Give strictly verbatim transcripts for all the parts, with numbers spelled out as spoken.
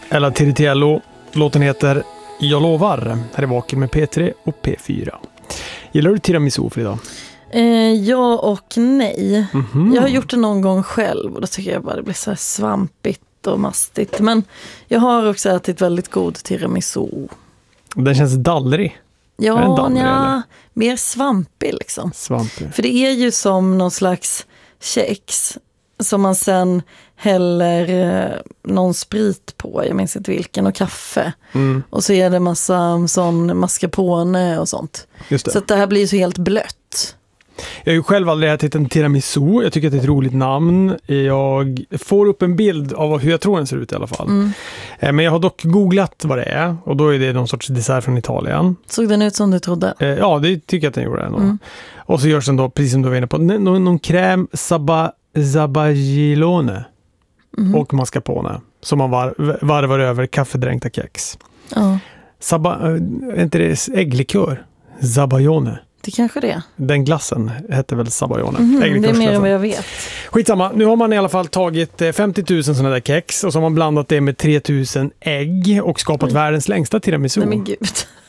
Ella Tiritiello. Låten heter Jag lovar. Här är Vaken med P tre och P fyra. Gillar du tiramisu, Frida? Eh, ja och nej. Mm-hmm. Jag har gjort det någon gång själv och då tycker jag bara det blir så här svampigt och mastigt. Men jag har också ätit väldigt god tiramisu. Den känns dallrig. Ja, dallrig, ja mer svampig liksom. Svampig. För det är ju som någon slags kex som man sen häller eh, någon sprit på, jag minns inte vilken, och kaffe. Mm. Och så är det massa sån mascarpone och sånt. Just det. Så att det här blir ju så helt blött. Jag har ju själv aldrig ätit en tiramisu. Jag tycker att det är ett roligt namn. Jag får upp en bild av hur jag tror den ser ut i alla fall. Mm. Men jag har dock googlat vad det är. Och då är det någon sorts dessert från Italien. Såg den ut som du trodde? Ja, det tycker jag att den gjorde. Mm. Och så görs den då, precis som du var inne på, någon, någon kräm saba, zabagilone mm. och mascarpone. Som man var, varvar över kaffedränkta kex. Ja. Saba, är inte det ägglikör? Zabajone. Det kanske det. Den glassen hette väl Sabayone. Mm, det är mer än vad jag vet. Skitsamma, nu har man i alla fall tagit femtio tusen sådana där kex och så har man blandat det med tre tusen ägg och skapat Oj. världens längsta tiramisu. Nej men gud.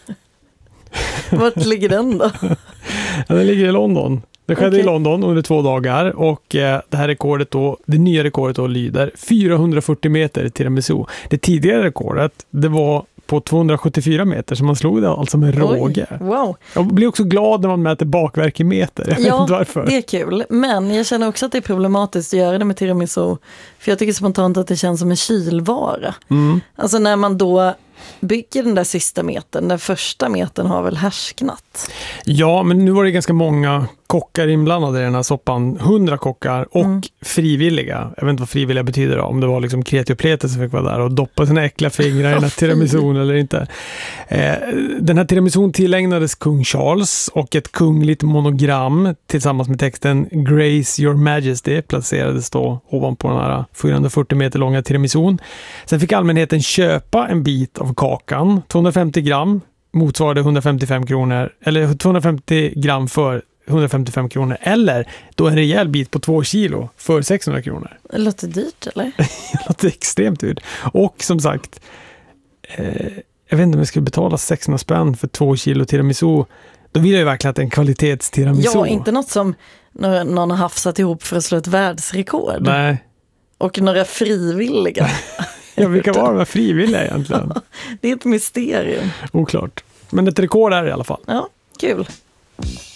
Vart ligger den då? Ja, den ligger i London. Det skedde okay. i London under två dagar och eh, det här rekordet då, det nya rekordet då lyder fyrahundrafyrtio meter tiramisu. Det tidigare rekordet, det var på tvåhundrasjuttiofyra meter, så man slog det alltså med råge. Oj, wow. Jag blir också glad när man mäter bakverk i meter. Jag ja, vet inte varför. Det är kul. Men jag känner också att det är problematiskt att göra det med tiramisu. För jag tycker spontant att det känns som en kylvara. Mm. Alltså när man då bygger den där sista metern, den första metern har väl härsknat. Ja, men nu var det ganska många kockar inblandade i den här soppan. Hundra kockar och mm. frivilliga. Jag vet inte vad frivilliga betyder då. Om det var liksom kreti och pleti som fick vara där och doppa sina äckla fingrar i den här tiramisun eller inte. Eh, den här tiramisun tillägnades kung Charles och ett kungligt monogram tillsammans med texten Grace Your Majesty placerades då ovanpå den här fyrahundrafyrtio meter långa tiramisun. Sen fick allmänheten köpa en bit av kakan. tvåhundrafemtio gram motsvarade hundrafemtiofem kronor, eller tvåhundrafemtio gram för hundrafemtiofem kronor, eller då en rejäl bit på två kilo för sexhundra kronor. Det låter dyrt, eller? Det låter extremt dyrt. Och som sagt, eh, jag vet inte om jag skulle betala sexhundra spänn för två kilo tiramisu. Då vill jag ju verkligen att det är en kvalitetstiramisu. Ja, inte något som någon har hafsat ihop för att slå ett världsrekord. Nej. Och några frivilliga. Ja, vilka var de här frivilliga egentligen? Det är ett mysterium. Oklart. Men ett rekord är det i alla fall. Ja, kul.